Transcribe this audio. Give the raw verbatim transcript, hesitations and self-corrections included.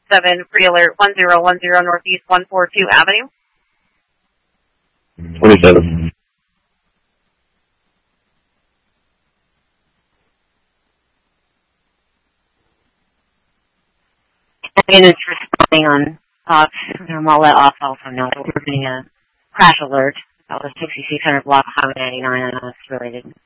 seven, free alert one zero one zero Northeast one forty-two Avenue. twenty-seven. Again, it's responding on Fox. Um, I'll let off also know that we're getting a crash alert. That was sixty-six hundred block Highway ninety-nine. I know it's related.